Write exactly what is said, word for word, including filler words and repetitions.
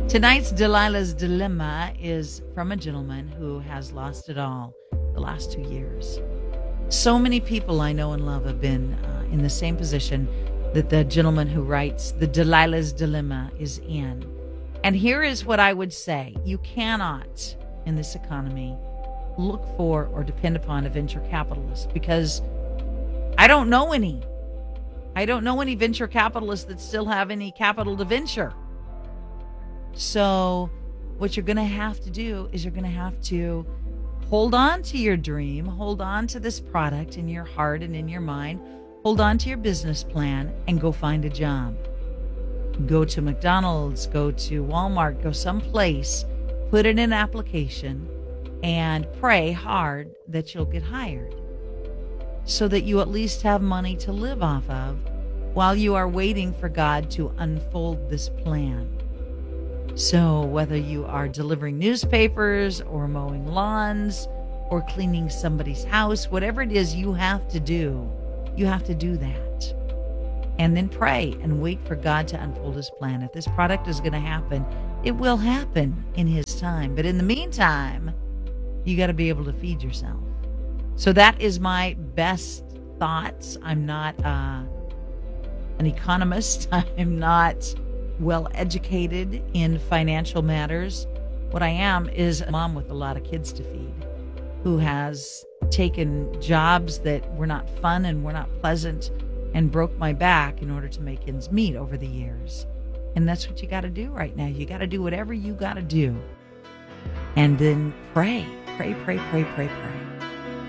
Tonight's Delilah's Dilemma is from a gentleman who has lost it all the last two years. So many people I know and love have been uh, in the same position that the gentleman who writes the Delilah's Dilemma is in. And here is what I would say. You cannot, in this economy, look for or depend upon a venture capitalist, because I don't know any. I don't know any venture capitalists that still have any capital to venture. So what you're going to have to do is you're going to have to hold on to your dream, hold on to this product in your heart and in your mind, hold on to your business plan, and go find a job. Go to McDonald's, go to Walmart, go someplace, put in an application, and pray hard that you'll get hired so that you at least have money to live off of while you are waiting for God to unfold this plan. So whether you are delivering newspapers or mowing lawns or cleaning somebody's house, whatever it is you have to do, you have to do that. And then pray and wait for God to unfold his plan. If this product is going to happen, it will happen in his time. But in the meantime, you got to be able to feed yourself. So that is my best thoughts. I'm not uh, an economist. I'm not well educated in financial matters. What I am is a mom with a lot of kids to feed, who has taken jobs that were not fun and were not pleasant and broke my back in order to make ends meet over the years. And that's what you got to do right now. You got to do whatever you got to do. And then pray, pray, pray, pray, pray, pray.